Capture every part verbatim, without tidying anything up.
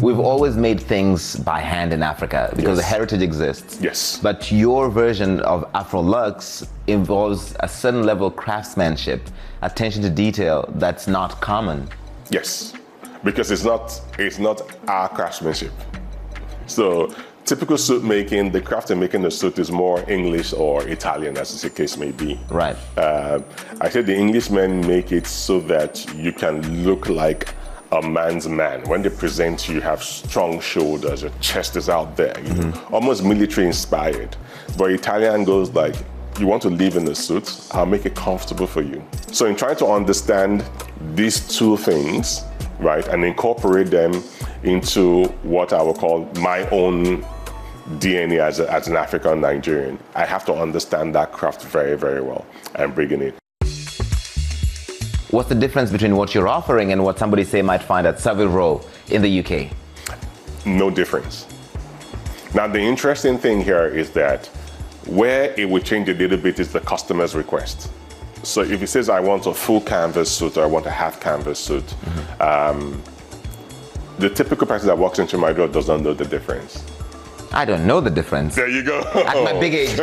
We've always made things by hand in Africa because Yes. the heritage exists. Yes. But your version of Afro-Lux involves a certain level of craftsmanship, attention to detail that's not common. Yes, because it's not it's not our craftsmanship. So typical suit making, the craft in making the suit is more English or Italian, as the case may be. Right. Uh, I said the Englishmen make it so that you can look like a man's man. When they present you, you have strong shoulders, your chest is out there, you know, almost military inspired. But Italian goes like, you want to live in a suit, I'll make it comfortable for you. So in trying to understand these two things, right, and incorporate them into what I would call my own D N A as, a, as an African Nigerian, I have to understand that craft very, very well and bring it in. What's the difference between what you're offering and what somebody, say, might find at Savile Row in the U K? No difference. Now, the interesting thing here is that where it will change a little bit is the customer's request. So if he says, I want a full canvas suit or I want a half canvas suit, mm-hmm. um, the typical person that walks into my door does not know the difference. I don't know the difference. There you go. At my big age.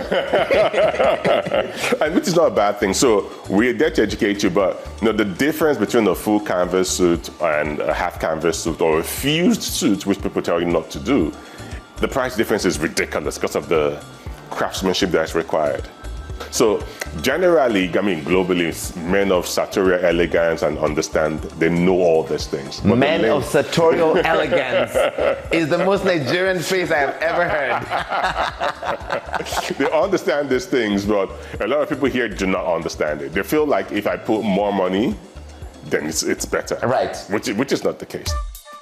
And which is not a bad thing. So we're there to educate you, but you know, the difference between a full canvas suit and a half canvas suit or a fused suit, which people tell you not to do, the price difference is ridiculous because of the craftsmanship that's required. So generally, I mean, globally, men of sartorial elegance and understand, they know all these things. But Men of sartorial elegance is the most Nigerian phrase I have ever heard. They understand these things, but a lot of people here do not understand it. They feel like if I put more money, then it's, it's better. Right. Which, which is not the case.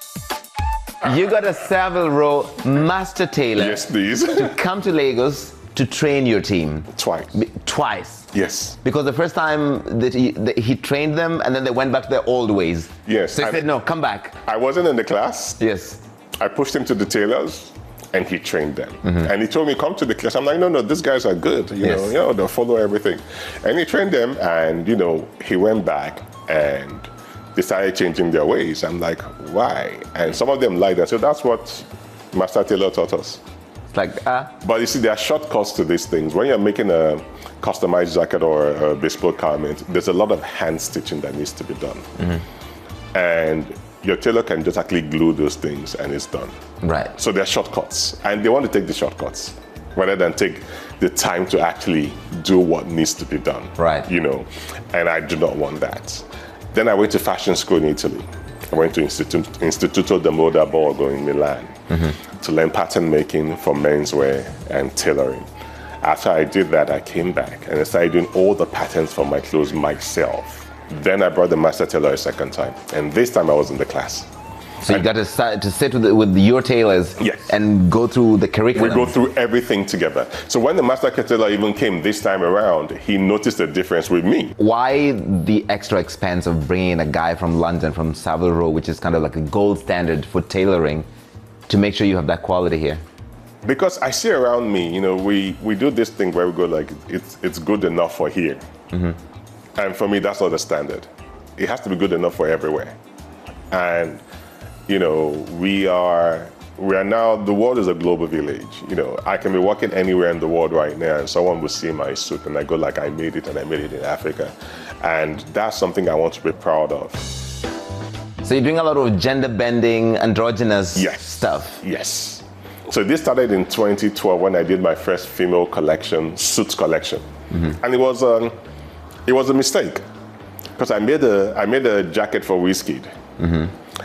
You got a Savile Row master tailor Yes, please. to come to Lagos to train your team. Twice. B- Twice. Yes. Because the first time that he, that he trained them and then they went back to their old ways. Yes. So he I- said, no, come back. I wasn't in the class. Yes. I pushed him to the tailors and he trained them. Mm-hmm. And he told me, come to the class. I'm like, no, no, these guys are good. You Yes. know, you know, they'll follow everything. And he trained them and, you know, he went back and they started changing their ways. I'm like, why? And some of them lied. And so that's what Master Taylor taught us. It's like, ah. But you see, there are shortcuts to these things. When you're making a customized jacket or a bespoke garment, there's a lot of hand stitching that needs to be done. Mm-hmm. And your tailor can just actually glue those things and it's done. Right. So there are shortcuts, and they want to take the shortcuts rather than take the time to actually do what needs to be done. Right. You know, and I do not want that. Then I went to fashion school in Italy. I went to Instituto, Instituto de Moda Borgo in Milan mm-hmm. to learn pattern making for menswear and tailoring. After I did that, I came back and I started doing all the patterns for my clothes myself. Then I brought the master tailor a second time, and this time I was in the class. So you got to start to sit with, the, with your tailors Yes. and go through the curriculum. We go through everything together. So when the master tailor even came this time around, he noticed a difference with me. Why the extra expense of bringing in a guy from London, from Savile Row, which is kind of like a gold standard for tailoring, to make sure you have that quality here? Because I see around me, you know, we, we do this thing where we go like, it's, it's good enough for here. Mm-hmm. And for me, that's not the standard. It has to be good enough for everywhere. And you know, we are we are now, the world is a global village. You know, I can be walking anywhere in the world right now and someone will see my suit and I go like, I made it and I made it in Africa. And that's something I want to be proud of. So you're doing a lot of gender bending, androgynous Yes. stuff. Yes. So this started in twenty twelve when I did my first female collection, suits collection. Mm-hmm. And it was, um, it was a mistake because I made a, I made a jacket for Wizkid. Mm-hmm.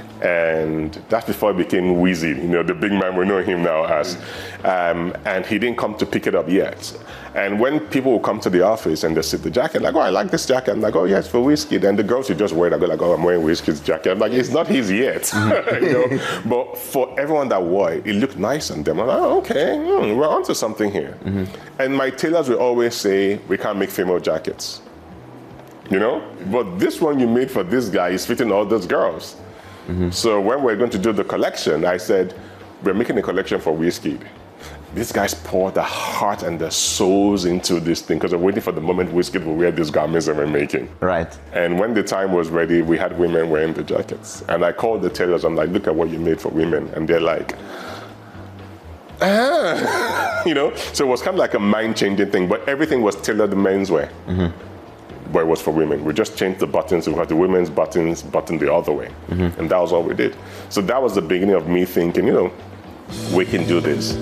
And that's before it became Wheezy, you know, the big man we know him now as. Um, and he didn't come to pick it up yet. And when people will come to the office and they see the jacket, like, oh, I like this jacket. I'm like, oh, yes, for Wizkid. And the girls who just wear it, I go like, oh, I'm wearing Wizkid's jacket. I'm like, it's not his yet. you know? But for everyone that wore it, it looked nice on them. I'm like, oh, okay, hmm, we're onto something here. Mm-hmm. And my tailors will always say, we can't make female jackets. You know? But this one you made for this guy is fitting all those girls. Mm-hmm. So when we're going to do the collection, I said, we're making a collection for Wizkid. these guys pour their heart and their souls into this thing because they're waiting for the moment Wizkid will wear these garments that we're making. Right. And when the time was ready, we had women wearing the jackets. And I called the tailors, I'm like, look at what you made for women. And they're like, ah, you know? So it was kind of like a mind-changing thing, but everything was tailored to menswear. Mm-hmm. But it was for women. We just changed the buttons. We had the women's buttons buttoned the other way. Mm-hmm. And that was all we did. So that was the beginning of me thinking, you know, we can do this.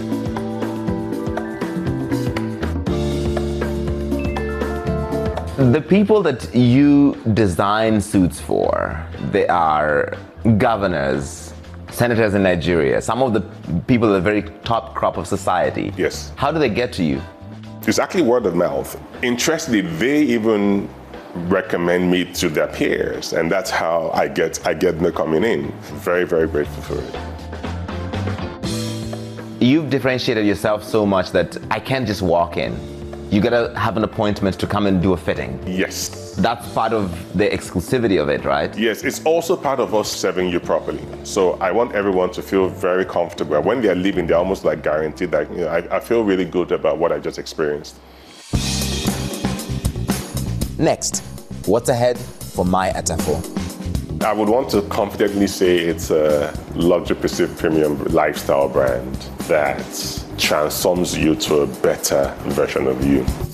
The people that you design suits for, they are governors, senators in Nigeria, some of the people at the very top crop of society. Yes. How do they get to you? It's actually word of mouth. Interestingly, they even recommend me to their peers, and that's how I get I get them coming in. Very, very grateful for it. You've differentiated yourself so much that I can't just walk in. You gotta have an appointment to come and do a fitting. Yes. That's part of the exclusivity of it, right? Yes, it's also part of us serving you properly. So I want everyone to feel very comfortable. When they're leaving, they're almost like guaranteed that, you know, I, I feel really good about what I just experienced. Next, what's ahead for My Atafor? I would want to confidently say it's a luxury perceived premium lifestyle brand that transforms you to a better version of you.